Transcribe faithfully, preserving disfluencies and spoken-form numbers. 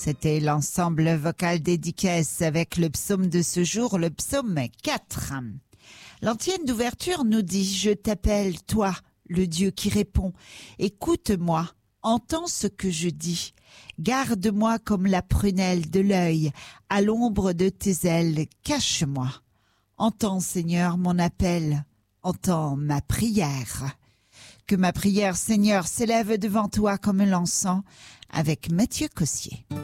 C'était l'ensemble vocal dédicace avec le psaume de ce jour, le psaume quatre. L'antienne d'ouverture nous dit « Je t'appelle, toi, le Dieu qui répond. Écoute-moi, entends ce que je dis. Garde-moi comme la prunelle de l'œil, à l'ombre de tes ailes, cache-moi. Entends, Seigneur, mon appel, entends ma prière. Que ma prière, Seigneur, s'élève devant toi comme l'encens, avec Mathieu Cossier.